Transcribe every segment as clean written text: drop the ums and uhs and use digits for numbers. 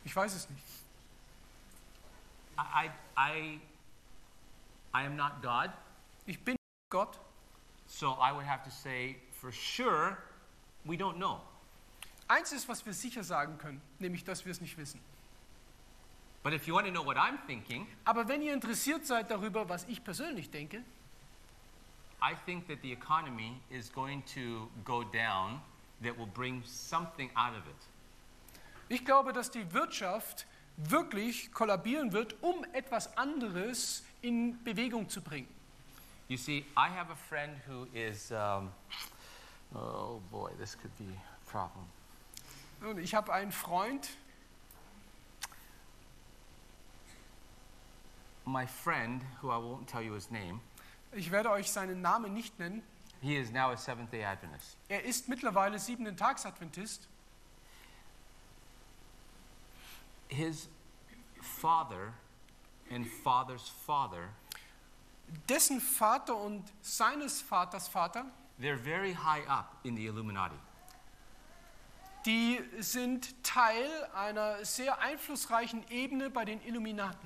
Ich weiß es nicht. I am not God, Ich bin Gott. so I would have to say for sure we don't know. Eins ist, was wir sicher sagen können, nämlich, dass wir es nicht wissen. But if you want to know what I'm thinking, Aber wenn ihr interessiert seid darüber, was ich persönlich denke, I think that the economy is going to go down that will bring something out of it. ich glaube, dass die Wirtschaft wirklich kollabieren wird, um etwas anderes in Bewegung zu bringen. You see, I have a friend who is, oh boy, this could be a problem. Und ich habe einen Freund, My friend, who I won't tell you his name, ich werde euch seinen Namen nicht nennen, he is now a Seventh-day Adventist. er ist mittlerweile 7-Tags-Adventist. His father and father's father, Dessen Vater und seines Vaters Vater, they're very high up in the Illuminati. die sind Teil einer sehr einflussreichen Ebene bei den Illuminaten.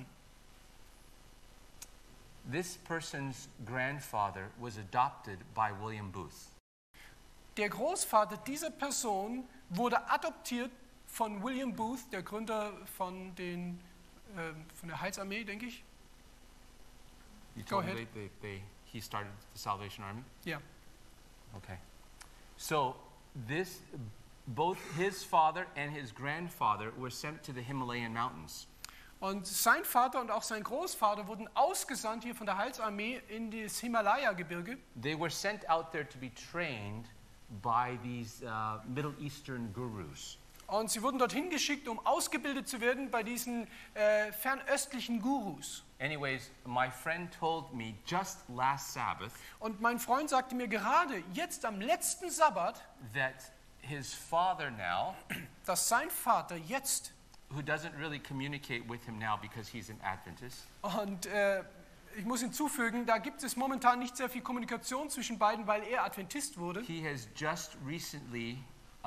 This person's grandfather was adopted by William Booth. Der Großvater dieser Person wurde adoptiert von William Booth, der Gründer von der Heilsarmee, denke ich. You Go told me ahead. he started the Salvation Army? Ja. Okay. So both his father and his grandfather were sent to the Himalayan mountains. Und sein Vater und auch sein Großvater wurden ausgesandt hier von der Heilsarmee in das Himalaya-Gebirge. They were sent out there to be trained by these Middle Eastern gurus. Und sie wurden dorthin geschickt, um ausgebildet zu werden bei diesen fernöstlichen Gurus. Anyways, my friend told me just last Sabbath Und mein Freund sagte mir gerade, jetzt am letzten Sabbat, that his father now, dass sein Vater jetzt, who doesn't really communicate with him now because he's an Adventist, und ich muss hinzufügen, da gibt es momentan nicht sehr viel Kommunikation zwischen beiden, weil er Adventist wurde. he has just recently,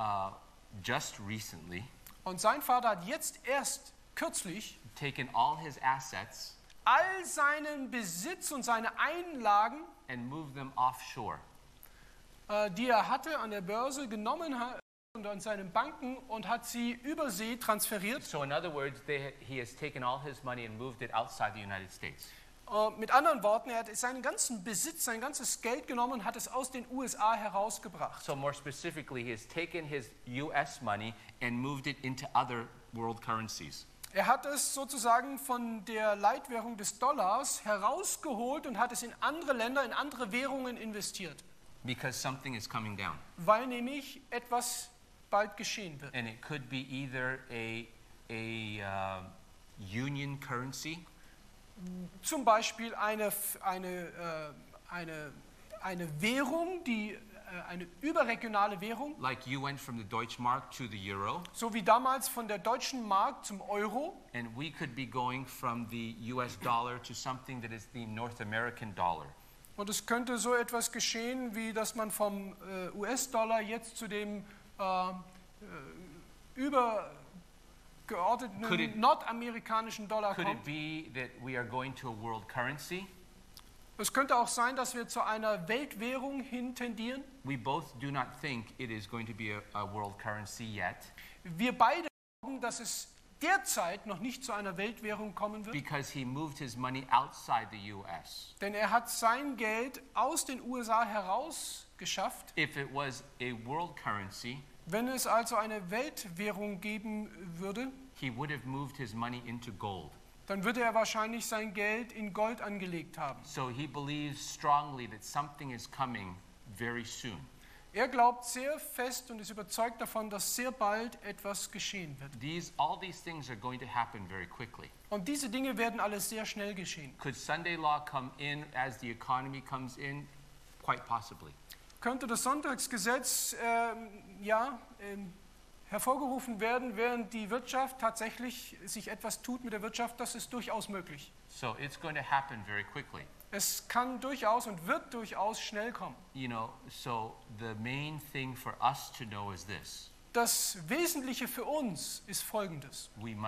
Und sein Vater hat jetzt erst kürzlich taken all his assets all seinen Besitz und seine Einlagen, and moved them offshore. die er hatte an der Börse, genommen und an seinen Banken und hat sie über See transferiert. So in other words, he has taken all his money and moved it outside the United States. Mit anderen Worten, er hat seinen ganzen Besitz, sein ganzes Geld genommen und hat es aus den USA herausgebracht. So more specifically, he has taken his US money and moved it into other world currencies. Er hat es sozusagen von der Leitwährung des Dollars herausgeholt und hat es in andere Länder, in andere Währungen investiert, Because something is coming down. weil nämlich etwas bald geschehen wird. And it could be either a union currency, Zum Beispiel eine Währung, eine überregionale Währung, like you went from the Deutschmark to the euro, so wie damals von der deutschen Mark zum Euro. and we could be going from the US dollar to something that is the North American dollar. Und es könnte so etwas geschehen, wie dass man vom US-Dollar jetzt zu dem übergeordneten nordamerikanischen Dollar Could it kommt. be that we are going to a world currency? Es könnte auch sein, dass wir zu einer Weltwährung hin tendieren. We both do not think it is going to be a world currency yet, Wir beide glauben, dass es derzeit noch nicht zu einer Weltwährung kommen wird, because he moved his money outside the US. denn er hat sein Geld aus den USA herausgeschafft. If it was a world currency, Wenn es also eine Weltwährung geben würde, he would have moved his money into gold. dann würde er wahrscheinlich sein Geld in Gold angelegt haben. So he believes strongly that something is coming very soon. Er glaubt sehr fest und ist überzeugt davon, dass sehr bald etwas geschehen wird. All these things are going to happen very quickly. Und diese Dinge werden alles sehr schnell geschehen. Could Sunday law come in as the economy comes in? Quite possibly. Könnte das Sonntagsgesetz hervorgerufen werden, während die Wirtschaft tatsächlich sich etwas tut mit der Wirtschaft? Das ist durchaus möglich. So it's going to happen very quickly. Es kann durchaus und wird durchaus schnell kommen. You know, so the main thing for us to know is this. Das Wesentliche für uns ist Folgendes. We